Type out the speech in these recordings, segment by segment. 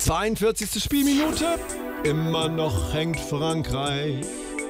42. Spielminute. Immer noch hängt Frankreich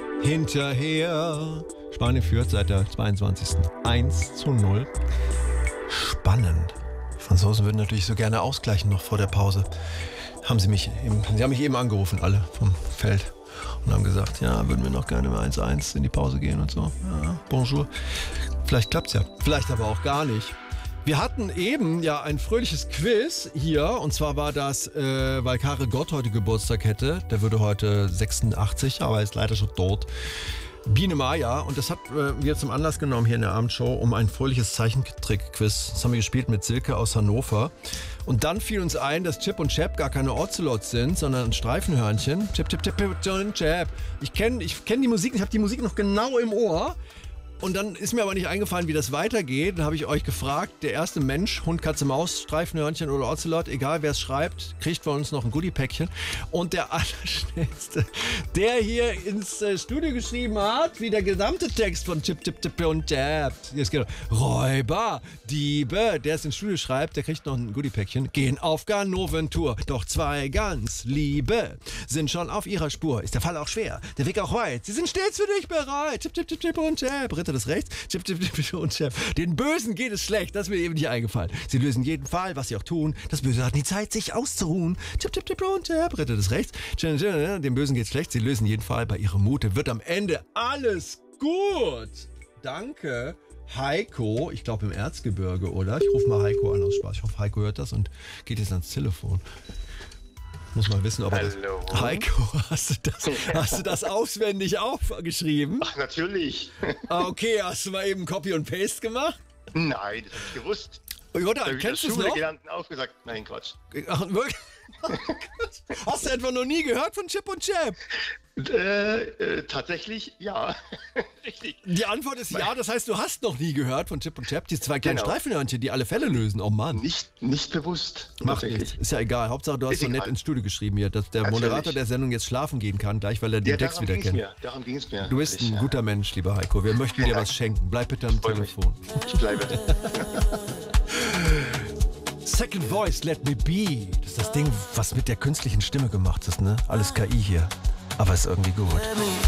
hinterher. Spanien führt seit der 22. 1:0. Spannend. Die Franzosen würden natürlich so gerne ausgleichen noch vor der Pause. Sie haben mich eben angerufen, alle vom Feld. Und haben gesagt, ja, würden wir noch gerne mal 1:1 in die Pause gehen und so. Ja, bonjour. Vielleicht klappt's ja. Vielleicht aber auch gar nicht. Wir hatten eben ja ein fröhliches Quiz hier. Und zwar war das, weil Karel Gott heute Geburtstag hätte. Der würde heute 86, aber ist leider schon tot. Biene Maya. Und das hatten wir zum Anlass genommen hier in der Abendshow, um ein fröhliches Zeichentrick-Quiz. Das haben wir gespielt mit Silke aus Hannover. Und dann fiel uns ein, dass Chip und Chap gar keine Ocelots sind, sondern ein Streifenhörnchen. Chip, Chip, Chip, Chip und Chap. Ich kenn die Musik, ich habe die Musik noch genau im Ohr. Und dann ist mir aber nicht eingefallen, wie das weitergeht. Dann habe ich euch gefragt, der erste Mensch, Hund, Katze, Maus, Streifenhörnchen oder Ocelot, egal wer es schreibt, kriegt von uns noch ein Goodie-Päckchen. Und der Allerschnellste, der hier ins Studio geschrieben hat, wie der gesamte Text von Chip, Chip, Chip und Chap. Jetzt geht Räuber, Diebe, der es ins Studio schreibt, der kriegt noch ein Goodie-Päckchen. Gehen auf Ganoventour, doch zwei ganz Liebe sind schon auf ihrer Spur. Ist der Fall auch schwer, der Weg auch weit. Sie sind stets für dich bereit. Chip, Chip, Chip, Chip und Chap. Ritter des Rechts. Chip, Chip, Chip und Chap. Den Bösen geht es schlecht. Das ist mir eben nicht eingefallen. Sie lösen jeden Fall, was sie auch tun. Das Böse hat nie Zeit, sich auszuruhen. Chip, Chip, Chip und Chap. Ritter des Rechts. Dem Bösen geht es schlecht. Sie lösen jeden Fall. Bei ihrem Mute wird am Ende alles gut. Danke. Heiko, ich glaube im Erzgebirge, oder? Ich rufe mal Heiko an aus Spaß. Ich hoffe, Heiko hört das und geht jetzt ans Telefon. Muss mal wissen, ob er das... Heiko, hast du das auswendig aufgeschrieben? Ach, natürlich. Okay, hast du mal eben Copy und Paste gemacht? Nein, das hab ich gewusst. Jutta, kennst du es noch? Gedanken aufgesagt. Nein, Quatsch. Ach, wirklich? Hast du etwa noch nie gehört von Chip und Chap? Tatsächlich, ja. Richtig. Die Antwort ist ja, das heißt, du hast noch nie gehört von Chip und Chap, die zwei kleinen Streifenhörnchen, die alle Fälle lösen. Oh Mann. Nicht bewusst. Macht nichts. Ist ja egal. Hauptsache, du hast so nett ins Studio geschrieben hier, dass der Moderator der Sendung jetzt schlafen gehen kann, gleich, weil er den Text wieder kennt. Darum ging es mir. Du bist ein guter Mensch, lieber Heiko. Wir möchten dir was schenken. Bleib bitte am Telefon. Ich bleibe. Second Voice, Let Me Be. Das ist das Ding, was mit der künstlichen Stimme gemacht ist, ne? Alles KI hier. Aber ist irgendwie gut.